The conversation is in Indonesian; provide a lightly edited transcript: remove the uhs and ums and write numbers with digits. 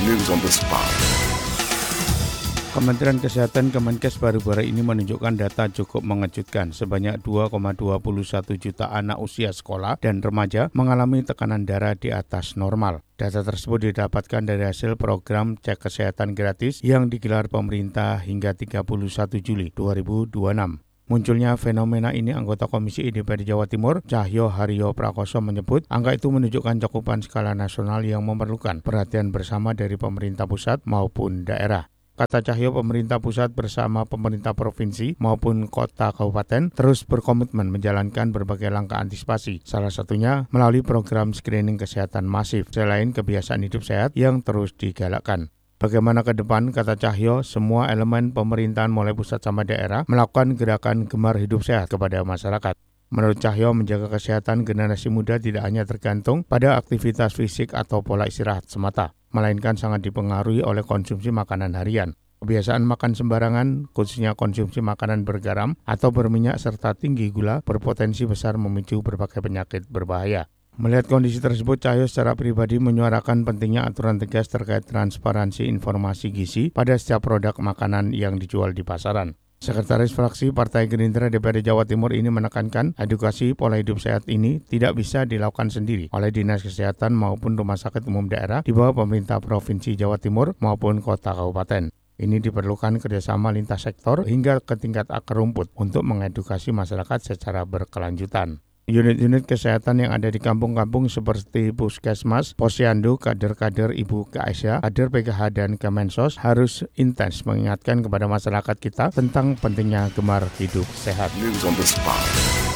News on the spot. Kementerian Kesehatan Kemenkes baru-baru ini menunjukkan data cukup mengejutkan. Sebanyak 2,21 juta anak usia sekolah dan remaja mengalami tekanan darah di atas normal. Data tersebut didapatkan dari hasil program cek kesehatan gratis yang digelar pemerintah hingga 31 Juli 2026. Munculnya fenomena ini, anggota Komisi DPRD Jawa Timur, Cahyo Haryo Prakoso menyebut angka itu menunjukkan cakupan skala nasional yang memerlukan perhatian bersama dari pemerintah pusat maupun daerah. Kata Cahyo, pemerintah pusat bersama pemerintah provinsi maupun kota kabupaten terus berkomitmen menjalankan berbagai langkah antisipasi, salah satunya melalui program screening kesehatan masif, selain kebiasaan hidup sehat yang terus digalakkan. Bagaimana ke depan, kata Cahyo, semua elemen pemerintahan mulai pusat sama daerah melakukan gerakan gemar hidup sehat kepada masyarakat. Menurut Cahyo, menjaga kesehatan generasi muda tidak hanya tergantung pada aktivitas fisik atau pola istirahat semata, melainkan sangat dipengaruhi oleh konsumsi makanan harian. Kebiasaan makan sembarangan, khususnya konsumsi makanan bergaram atau berminyak serta tinggi gula, berpotensi besar memicu berbagai penyakit berbahaya. Melihat kondisi tersebut, Cahyo secara pribadi menyuarakan pentingnya aturan tegas terkait transparansi informasi gizi pada setiap produk makanan yang dijual di pasaran. Sekretaris Fraksi Partai Gerindra DPRD Jawa Timur ini menekankan edukasi pola hidup sehat ini tidak bisa dilakukan sendiri oleh Dinas Kesehatan maupun Rumah Sakit Umum Daerah di bawah pemerintah Provinsi Jawa Timur maupun kota kabupaten. Ini diperlukan kerjasama lintas sektor hingga ke tingkat akar rumput untuk mengedukasi masyarakat secara berkelanjutan. Unit-unit kesehatan yang ada di kampung-kampung seperti Puskesmas, Posyandu, kader-kader Ibu KSA, kader PKH dan Kemensos harus intens mengingatkan kepada masyarakat kita tentang pentingnya gemar hidup sehat. News on the spot.